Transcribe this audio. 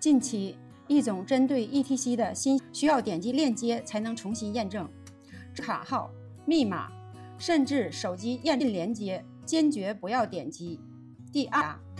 近期，一种针对 ETC 的新需要点击链接才能重新验证卡号、密码，甚至手机验证连接，坚决不要点击。第二，